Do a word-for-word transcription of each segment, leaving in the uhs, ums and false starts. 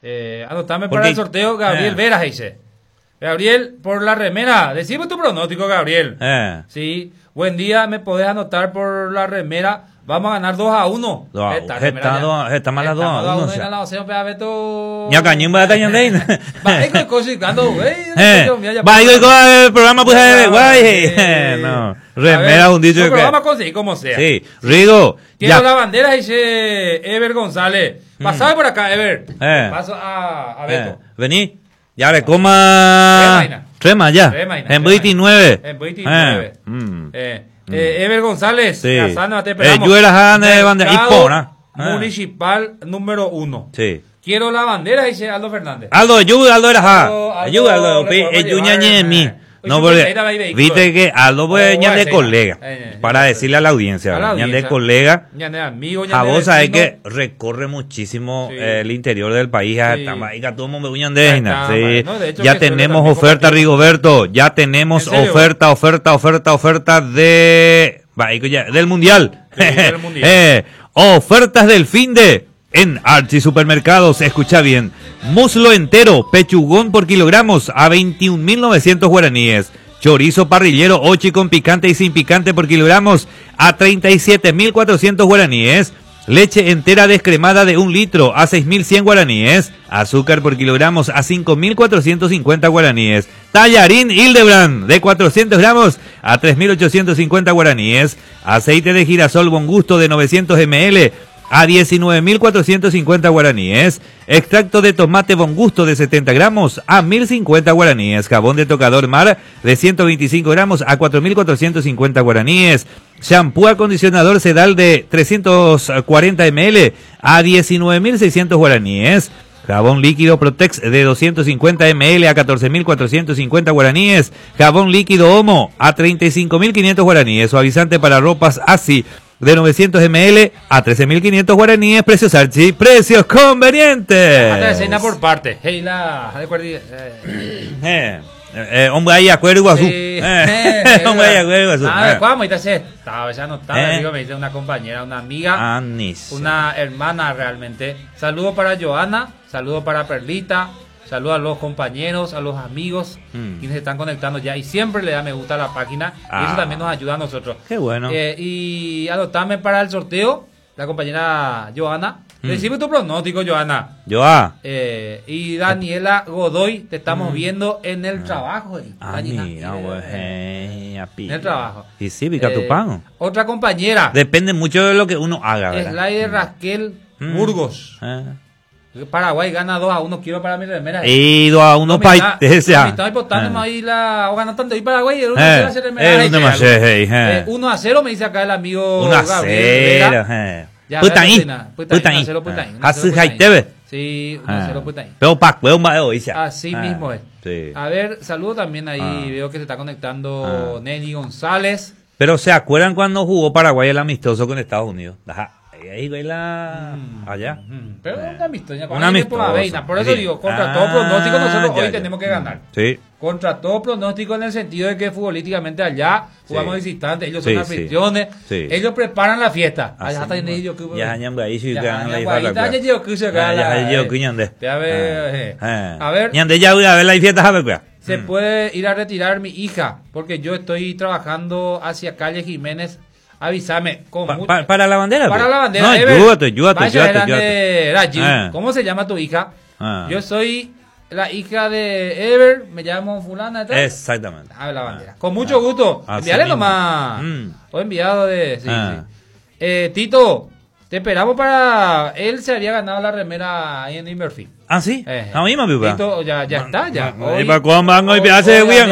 Eh, anotame Porque- para el sorteo, Gabriel eh. Veras, dice. Gabriel, por la remera. Decime tu pronóstico, Gabriel. Eh. Sí. Buen día, me podés anotar por la remera. Vamos a ganar dos a uno. dos a Esta uno. remera Está ya- dos- está más la dos a Estamos uno, en o sea. la ocasión, pero a ver tú- Ña cañín va a tañar de ahí. Va, ahí con cosicando, güey. Eh, Ya- va, digo, con el programa pues Ya, de guay. eh, No, a remera ver, un dicho no, pero que. vamos a conseguir como sea. Sí, Rigo, Quiero ya. la bandera, dice Ever González. Pasame por acá, Ever. Eh. Paso a, a Eh, Beto. vení, ya le coma. Tremaina. Trema ya. Tremaina, En Tremaina. veintinueve. En veintinueve. Eh, mm. Eh, eh, Ever González. Sí. ya saben, te Eh, esperamos. yo era Jane de bandera. Y Mercado pona. Ah. Municipal número uno. Sí. Quiero la bandera, dice Aldo Fernández. Aldo, ayuda, Aldo era ja. Aldo, Aldo, Ayuda, Aldo. le pi- podemos eh, yuña llevar, ñe mi. eh, No, oye, porque ahí va el vehículo. viste que Aldo Oh, pues ña de ese, colega. eh, Para eh, decirle a la audiencia, a la ña de audiencia. colega. Ya de amigo, ya A de vos sabés vecino. que recorre muchísimo Sí. eh, el interior del país. Sí. Hasta Maica, todo el mundo uñan de Ina, Hasta sí. Maica, no, de hecho, Ya que suele tenemos también oferta, compartir. Rigoberto. Ya tenemos ¿En serio? oferta, oferta, oferta, oferta de. Maica, ya, del mundial. Sí, del mundial. Eh, ofertas del fin de. En Archie Supermercados, escucha bien. Muslo entero, pechugón por kilogramos a veintiún mil novecientos guaraníes. Chorizo parrillero, ochi con picante y sin picante por kilogramos a treinta y siete mil cuatrocientos guaraníes. Leche entera descremada de un litro a seis mil cien guaraníes. Azúcar por kilogramos a cinco mil cuatrocientos cincuenta guaraníes. Tallarín Hildebrand de cuatrocientos gramos a tres mil ochocientos cincuenta guaraníes. Aceite de girasol Buen Gusto de novecientos mililitros a diecinueve mil cuatrocientos cincuenta guaraníes. Extracto de tomate Buen Gusto de setenta gramos a mil cincuenta guaraníes. Jabón de tocador Mar de ciento veinticinco gramos a cuatro mil cuatrocientos cincuenta guaraníes. Shampoo acondicionador Sedal de trescientos cuarenta mililitros a diecinueve mil seiscientos guaraníes. Jabón líquido Protex de doscientos cincuenta mililitros a catorce mil cuatrocientos cincuenta guaraníes. Jabón líquido Omo a treinta y cinco mil quinientos guaraníes. Suavizante para ropas Asi de novecientos mililitros a trece mil quinientos guaraníes. Precios Archie, precios convenientes. Hasta escena por parte. Hey, la. de acuerdo, eh, Eh, eh, hombre ahí acuerdo azul. Sí. Eh, hombre ahí acuerdo azul. Ah, Eh. ¿cómo? Ahorita se estaba, ya no estaba. Eh. Digo, me dice una compañera, una amiga, Anis. una hermana realmente. Saludo para Joana, saludo para Perlita, saludo a los compañeros, a los amigos Mm. quienes se están conectando ya y siempre le da me gusta a la página y Ah. eso también nos ayuda a nosotros. Qué bueno. Eh, y adoptame para el sorteo, la compañera Joana. Mm. Recibe tu pronóstico, Joana. Yo ah. Eh, y Daniela Godoy, te estamos viendo en el trabajo. eh. Ah, Daniela, mira, eh, güey. eh, api. en el trabajo. Y sí, pica tu Eh, pan. Otra compañera, Depende mucho de lo que uno haga, ¿verdad? Slaide Raquel Mm. Burgos. Eh. Paraguay gana dos a uno, quiero para mi remera. He ido a unos países. Estaba importante, ahí la. O ganó tanto. Y Paraguay, el uno a Eh, cero hace remera. el Ay, uno que más, algo. eh, eh. Eh, uno a cero me dice acá el amigo Uno a Gabriel cero. Vera. eh. Ya, Putaí. Putaín, Putaín, Putaín. uno a cero Putaín, uno a cero Hasu Putaín. Haitebe. Sí, uno a cero Putaín. Pero Pac, veo un baeo, dice. Así Ah, mismo es. Sí. A ver, saludo también ahí, Ah. veo que se está conectando Ah. Nelly González. Pero ¿se acuerdan cuando jugó Paraguay el amistoso con Estados Unidos? Ajá. Ahí, ahí baila allá. Mm, Pero Eh. una amistosa, Una amistosa. Por eso Sí. digo, contra Ah, todo pronóstico nosotros ya, hoy ya. tenemos que ganar. Sí. Contra todo pronóstico en el sentido de que futbolísticamente allá jugamos Sí. visitantes, ellos Sí, son sí. anfitriones, Sí. ellos preparan la fiesta. Así Allá está en mismo. ellos que Ya, ya, ahí sí Ya, ganan ya, la ahí hija, está, la ya llegó que se Ya, gana, ya, ya llegó eh. que ñande. Ya ve, eh. Ah. A ver. Ñande ya voy a ver la fiesta, ¿sabes qué? Se Mm. puede ir a retirar mi hija, porque yo estoy trabajando hacia calle Jiménez. Avísame. Con Pa- mu- pa- para la bandera. para pues. la bandera. No, Ever. ayúdate, ayúdate, Vaya, ayúdate, eran ayúdate. de- era Jill. Ah. ¿Cómo se llama tu hija? Ah. Yo soy la hija de Ever, me llamo fulana. tal. Exactamente. Ah, la Ah. bandera. Con mucho gusto. Así Enviarle mismo. nomás. Mm. O enviado de. Sí, Ah. sí. Eh, Tito, te esperamos para. Él se había ganado la remera ahí en Inverfi. Ah, sí. Eh, A mí me pipa. Tito, ya, ya está, ya. ¿Y para cuándo van hoy hace bien?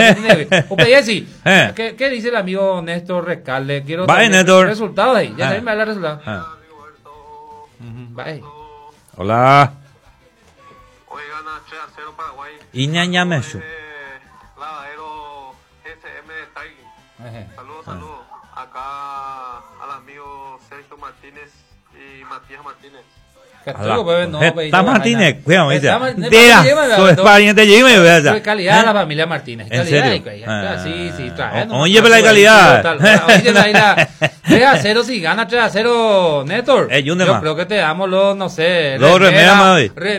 sí. Eh. ¿Qué, ¿Qué dice el amigo Néstor Rescalde? Quiero Bye, también Néstor. resultados ahí. Ya Ah. también me da los resultados. Ah. Ujú, bye. Hola. Hoy gana tres a cero Paraguay. Y ñaña meso. Eh, Lavadero S M de Taigui. Ejé. Saludos, saludos. Acá al amigo Sergio Martínez y Matías Martínez. Católico, pues, no, pues, Está no, Martínez, vaina. cuidado, Está dice. Mar- de Tira, Martínez, lleva, soy ¿no? pariente de Jimmy, vea. Soy calidad de ¿Eh? la familia Martínez. ¿En Calidad, serio? pues, Ah. sí, sí, O- trae. no, oye, no, pero la no, calidad. tal, oye, la- la- tres a cero si gana tres a cero Néstor. Eh, Yunde Yo más. creo que te damos los, no sé. Dos remeras más hoy. re-